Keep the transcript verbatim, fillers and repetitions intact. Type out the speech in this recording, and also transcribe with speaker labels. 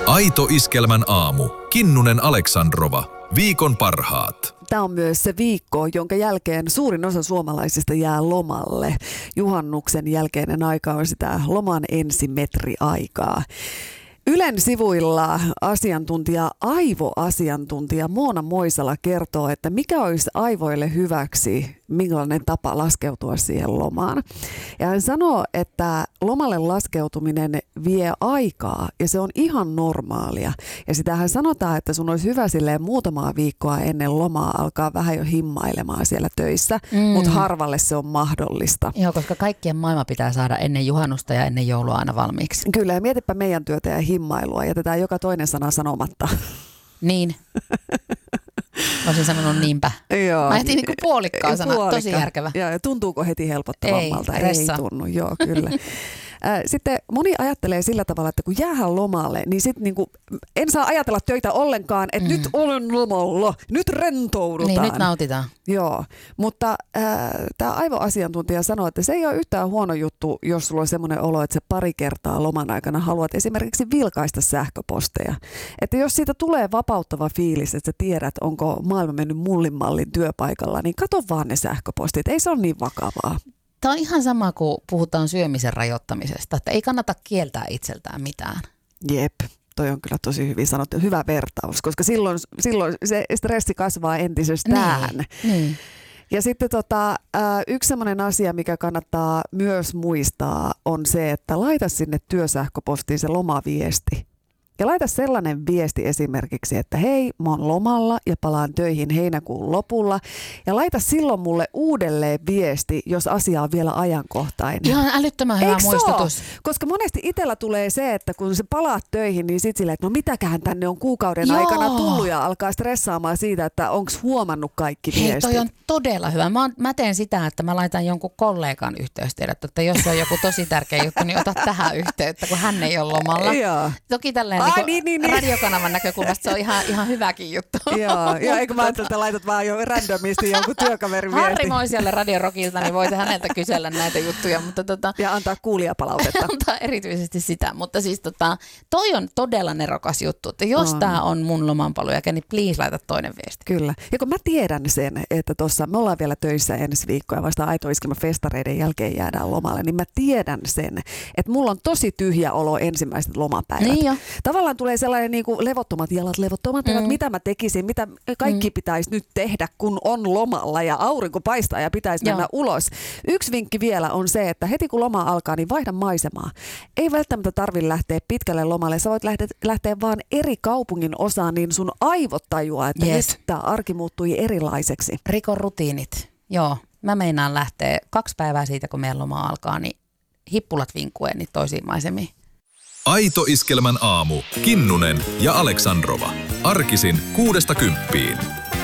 Speaker 1: Aito Iskelmän aamu. Kinnunen Aleksandrova. Viikon parhaat.
Speaker 2: Tämä on myös se viikko, jonka jälkeen suurin osa suomalaisista jää lomalle. Juhannuksen jälkeinen aika on sitä loman ensimetriaikaa. Ylen sivuilla asiantuntija, aivoasiantuntija Moona Moisala kertoo, että mikä olisi aivoille hyväksi, millainen tapa laskeutua siihen lomaan. Ja hän sanoo, että lomalle laskeutuminen vie aikaa ja se on ihan normaalia. Ja sitähän sanotaan, että sun olisi hyvä silleen muutamaa viikkoa ennen lomaa alkaa vähän jo himmailemaan siellä töissä, mm. mutta harvalle se on mahdollista.
Speaker 3: Joo, koska kaikkien maailma pitää saada ennen juhannusta ja ennen joulua aina valmiiksi.
Speaker 2: Kyllä, ja mietipä meidän työtä ja himmailua. Jätetään joka toinen sana sanomatta.
Speaker 3: Niin. Olisin sanonut niinpä.
Speaker 2: Joo.
Speaker 3: Mä ehtin niinku puolikkaan sana.
Speaker 2: Puolikka.
Speaker 3: Tosi järkevä.
Speaker 2: Ja, ja tuntuuko heti helpottavammalta?
Speaker 3: Ei, ressa.
Speaker 2: Ei tunnu, joo kyllä. Sitten moni ajattelee sillä tavalla, että kun jäähän lomalle, niin sit niinku, en saa ajatella töitä ollenkaan, että mm. nyt olen lomalla, nyt rentoudutaan.
Speaker 3: Niin, nyt nautitaan.
Speaker 2: Joo, mutta äh, tämä aivoasiantuntija sanoo, että se ei ole yhtään huono juttu, jos sulla on semmoinen olo, että sä pari kertaa loman aikana haluat esimerkiksi vilkaista sähköposteja. Että jos siitä tulee vapauttava fiilis, että sä tiedät, onko maailma mennyt mullinmallin työpaikalla, niin kato vaan ne sähköpostit, ei se ole niin vakavaa.
Speaker 3: Tämä on ihan sama kuin puhutaan syömisen rajoittamisesta, että ei kannata kieltää itseltään mitään.
Speaker 2: Jep, toi on kyllä tosi hyvin sanottu. Hyvä vertaus, koska silloin, silloin se stressi kasvaa entisestään.
Speaker 3: Niin, niin.
Speaker 2: Ja sitten tota, yksi sellainen asia, mikä kannattaa myös muistaa, on se, että laita sinne työsähköpostiin se lomaviesti. Ja laita sellainen viesti esimerkiksi, että hei, mä oon lomalla ja palaan töihin heinäkuun lopulla. Ja laita silloin mulle uudelleen viesti, jos asia on vielä ajankohtainen.
Speaker 3: Ihan älyttömän hyvä
Speaker 2: Eikö
Speaker 3: muistutus.
Speaker 2: Se Koska monesti itsellä tulee se, että kun sä palaat töihin, niin sit silleen, että no mitäköhän tänne on kuukauden
Speaker 3: Joo.
Speaker 2: aikana tullut ja alkaa stressaamaan siitä, että onko huomannut kaikki
Speaker 3: Hei,
Speaker 2: viestit.
Speaker 3: toi on todella hyvä. Mä, mä teen sitä, että mä laitan jonkun kollegan yhteystiedot, että jos on joku tosi tärkeä juttu, niin ota tähän yhteyttä, kun hän ei ole lomalla.
Speaker 2: Joo.
Speaker 3: Toki tälleen
Speaker 2: Ai,
Speaker 3: niin
Speaker 2: niin, niin, niin.
Speaker 3: radiokanavan näkökulmasta se on ihan, ihan hyväkin juttu.
Speaker 2: Joo, joo, eikö mä ajattelin, että laitat vaan jo randomisti jonkun työkaverin viesti.
Speaker 3: Harri Moisialle Radiorokilta, niin voit häneltä kysellä näitä juttuja. Mutta tota,
Speaker 2: ja antaa kuulijapalautetta.
Speaker 3: Antaa erityisesti sitä, mutta siis tota, toi on todella nerokas juttu, että jos
Speaker 2: on.
Speaker 3: tää on mun lomanpaluja, niin please laita toinen viesti.
Speaker 2: Kyllä. Ja kun mä tiedän sen, että tuossa me ollaan vielä töissä ensi viikkoa ja vasta Aito Iskelmä festareiden jälkeen jäädään lomalle, niin mä tiedän sen, että mulla on tosi tyhjä olo ensimmäiset lomapäivät.
Speaker 3: Niin jo.
Speaker 2: Tavallaan tulee sellainen niin kuin levottomat jalat, levottomat jalat, mm. mitä mä tekisin, mitä kaikki mm. pitäisi nyt tehdä, kun on lomalla ja aurinko paistaa ja pitäisi
Speaker 3: Joo.
Speaker 2: mennä ulos. Yksi vinkki vielä on se, että heti kun loma alkaa, niin vaihda maisemaa. Ei välttämättä tarvitse lähteä pitkälle lomalle. Sä voit lähteä, lähteä vaan eri kaupungin osaan, niin sun aivot tajuaa, että
Speaker 3: yes.
Speaker 2: nyt tämä arki muuttui erilaiseksi.
Speaker 3: Rikon rutiinit. Joo, mä meinaan lähteä kaksi päivää siitä, kun meidän loma alkaa, niin hippulat vinkkuen niin toisiin maisemiin.
Speaker 1: Aito Iskelmän aamu. Kinnunen ja Aleksandrova. Arkisin kuudesta kymppiin.